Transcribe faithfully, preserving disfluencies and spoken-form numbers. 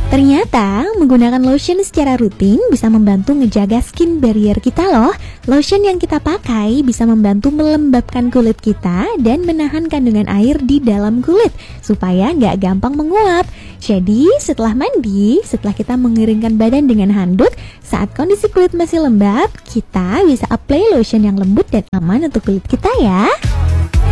Ternyata menggunakan lotion secara rutin bisa membantu ngejaga skin barrier kita loh. Lotion yang kita pakai bisa membantu melembabkan kulit kita dan menahan kandungan air di dalam kulit supaya nggak gampang menguap. Jadi setelah mandi, setelah kita mengeringkan badan dengan handuk, saat kondisi kulit masih lembab, kita bisa apply lotion yang lembut dan aman untuk kulit kita ya.